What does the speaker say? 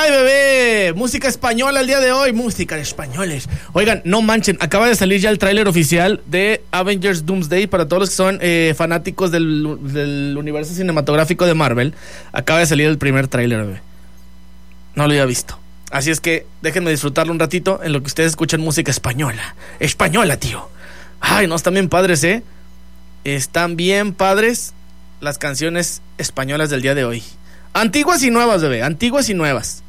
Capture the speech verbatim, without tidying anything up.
¡Ay, bebé! Música española el día de hoy. Música de españoles. Oigan, no manchen. Acaba de salir ya el tráiler oficial de Avengers Doomsday. Para todos los que son eh, fanáticos del, del universo cinematográfico de Marvel, acaba de salir el primer tráiler, bebé. No lo había visto. Así es que déjenme disfrutarlo un ratito en lo que ustedes escuchan música española. Española, tío. Ay, no, están bien padres, ¿eh? Están bien padres las canciones españolas del día de hoy. Antiguas y nuevas, bebé. Antiguas y nuevas.